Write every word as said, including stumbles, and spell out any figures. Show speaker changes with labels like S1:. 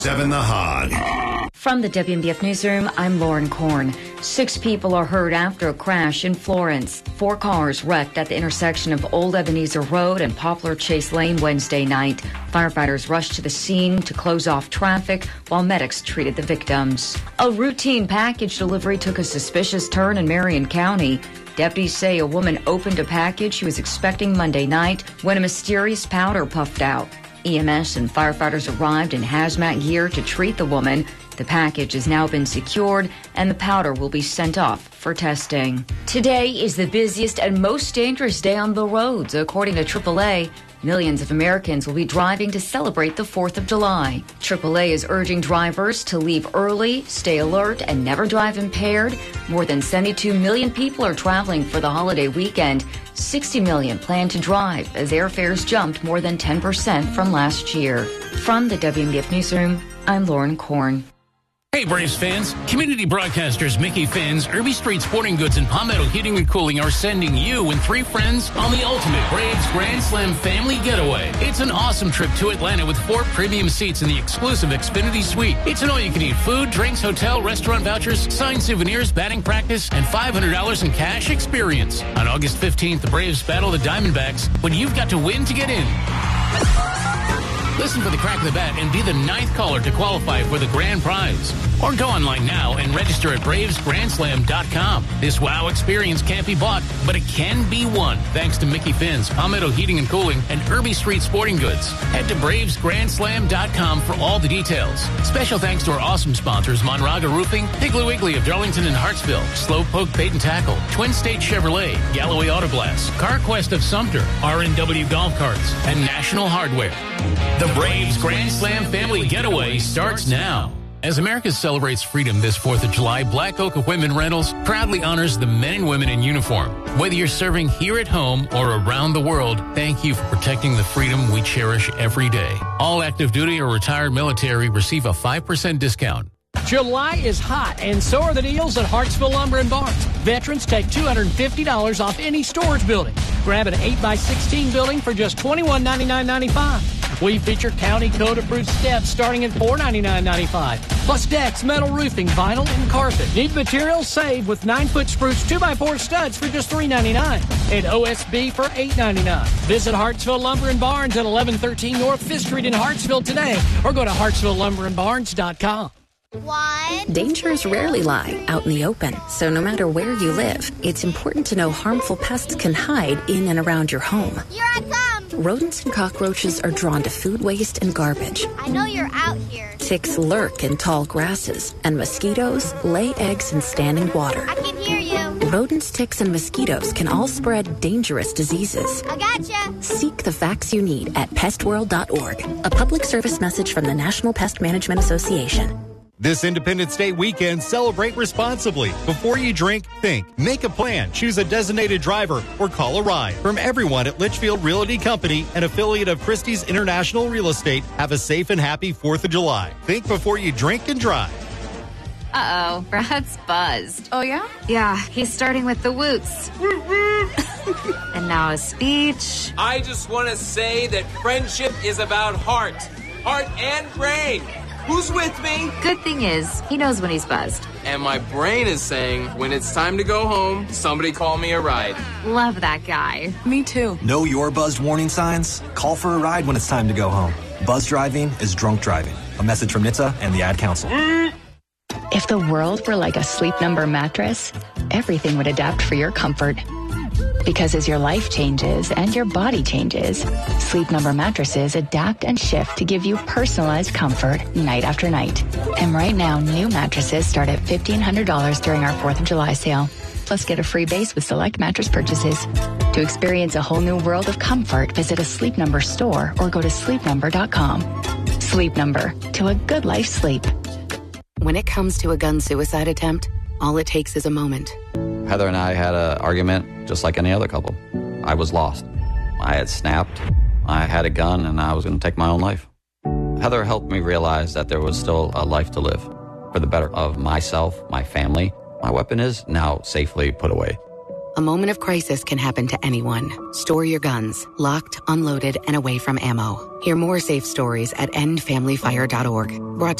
S1: Seven the Hog.
S2: From the W M B F Newsroom, I'm Lauren Korn. Six people are hurt after a crash in Florence. Four cars wrecked at the intersection of Old Ebenezer Road and Poplar Chase Lane Wednesday night. Firefighters rushed to the scene to close off traffic while medics treated the victims. A routine package delivery took a suspicious turn in Marion County. Deputies say a woman opened a package she was expecting Monday night when a mysterious powder puffed out. E M S and firefighters arrived in hazmat gear to treat the woman. The package has now been secured and the powder will be sent off for testing. Today is the busiest and most dangerous day on the roads, according to triple A. Millions of Americans will be driving to celebrate the fourth of July. triple A is urging drivers to leave early, stay alert, and never drive impaired. More than seventy-two million people are traveling for the holiday weekend. sixty million plan to drive as airfares jumped more than ten percent from last year. From the W M B F Newsroom, I'm Lauren Korn.
S3: Hey Braves fans, community broadcasters Mickey Finn's, Irby Street Sporting Goods, and Palmetto Heating and Cooling are sending you and three friends on the ultimate Braves Grand Slam family getaway. It's an awesome trip to Atlanta with four premium seats in the exclusive Xfinity Suite. It's an all-you-can-eat food, drinks, hotel, restaurant vouchers, signed souvenirs, batting practice, and five hundred dollars in cash experience. On August fifteenth, the Braves battle the Diamondbacks, but you've got to win to get in. Listen for the crack of the bat and be the ninth caller to qualify for the grand prize. Or go online now and register at braves grand slam dot com. This wow experience can't be bought, but it can be won thanks to Mickey Finn's, Palmetto Heating and Cooling, and Irby Street Sporting Goods. Head to braves grand slam dot com for all the details. Special thanks to our awesome sponsors, Monraga Roofing, Piggly Wiggly of Darlington and Hartsville, Slowpoke Bait and Tackle, Twin State Chevrolet, Galloway Auto Glass, CarQuest of Sumter, R and W Golf Carts, and National Hardware. The Braves Grand Slam Family Getaway starts now. As America celebrates freedom this fourth of July, Black Oak Equipment Rentals proudly honors the men and women in uniform. Whether you're serving here at home or around the world, thank you for protecting the freedom we cherish every day. All active duty or retired military receive a five percent discount.
S4: July is hot, and so are the deals at Hartsville Lumber and Barns. Veterans take two hundred fifty dollars off any storage building. Grab an eight by sixteen building for just twenty-one ninety-nine ninety-five. We feature county code-approved steps starting at four ninety-nine ninety-five. Plus decks, metal roofing, vinyl, and carpet. Need materials? Save with nine-foot spruce two by four studs for just three ninety-nine. And O S B for eight ninety-nine. Visit Hartsville Lumber and Barns at eleven thirteen North Fifth Street in Hartsville today, or go to hartsville lumber and barns dot com.
S5: One.
S6: Dangers rarely lie out in the open, so no matter where you live, it's important to know harmful pests can hide in and around your home.
S5: Here I come.
S6: Rodents and cockroaches are drawn to food waste and garbage.
S5: I know you're out here.
S6: Ticks lurk in tall grasses, and mosquitoes lay eggs in standing water.
S5: I can hear you.
S6: Rodents, ticks, and mosquitoes can all spread dangerous diseases.
S5: I gotcha.
S6: Seek the facts you need at pest world dot org. A public service message from the National Pest Management Association.
S7: This Independence Day weekend, celebrate responsibly. Before you drink, think. Make a plan. Choose a designated driver or call a ride. From everyone at Litchfield Realty Company, an affiliate of Christie's International Real Estate, have a safe and happy fourth of July. Think before you drink and drive.
S8: Uh-oh, Brad's buzzed.
S9: Oh, yeah?
S8: Yeah, he's starting with the woots. And now a speech.
S10: I just want to say that friendship is about heart. Heart and brain. Who's with me?
S8: Good thing is, he knows when he's buzzed.
S10: And my brain is saying, when it's time to go home, somebody call me a ride.
S8: Love that guy.
S9: Me too.
S11: Know your buzzed warning signs? Call for a ride when it's time to go home. Buzz driving is drunk driving. A message from N H T S A and the Ad Council.
S12: If the world were like a Sleep Number mattress, everything would adapt for your comfort. Because as your life changes and your body changes, Sleep Number mattresses adapt and shift to give you personalized comfort night after night. And right now, new mattresses start at fifteen hundred dollars during our fourth of July sale. Plus, get a free base with select mattress purchases. To experience a whole new world of comfort, visit a Sleep Number store or go to sleep number dot com. Sleep Number, to a good life sleep.
S13: When it comes to a gun suicide attempt, all it takes is a moment.
S14: Heather and I had an argument just like any other couple. I was lost. I had snapped. I had a gun and I was going to take my own life. Heather helped me realize that there was still a life to live for the better of myself, my family. My weapon is now safely put away.
S13: A moment of crisis can happen to anyone. Store your guns, locked, unloaded, and away from ammo. Hear more safe stories at end family fire dot org. Brought